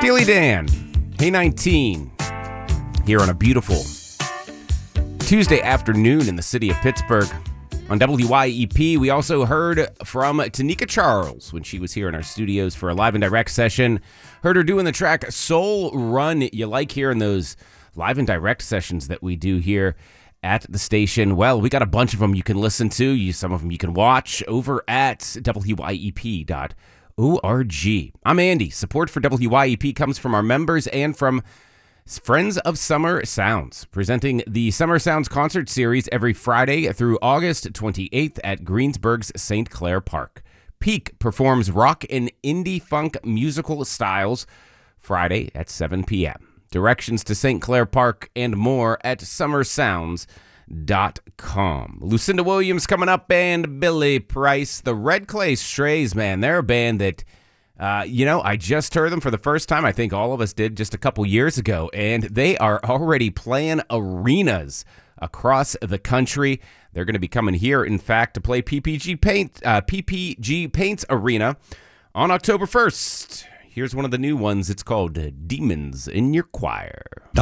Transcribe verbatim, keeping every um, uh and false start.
Steely Dan, Hey nineteen, here on a beautiful Tuesday afternoon in the city of Pittsburgh. On W Y E P, we also heard from Tanika Charles when she was here in our studios for a live and direct session. Heard her doing the track Soul Run. You like hearing those live and direct sessions that we do here at the station. Well, we got a bunch of them you can listen to. You, some of them you can watch over at W Y E P dot org. I'm Andy. Support for W Y E P comes from our members and from Friends of Summer Sounds, presenting the Summer Sounds concert series every Friday through August twenty-eighth at Greensburg's Saint Clair Park. Peak performs rock and indie funk musical styles Friday at seven p.m. Directions to Saint Clair Park and more at summer sounds dot com. Lucinda Williams coming up, and Billy Price. The Red Clay Strays, man, they're a band that, uh, you know, I just heard them for the first time. I think all of us did just a couple years ago, and they are already playing arenas across the country. They're going to be coming here, in fact, to play P P G Paint, uh, P P G Paints Arena on October first. Here's one of the new ones. It's called Demons in Your Choir.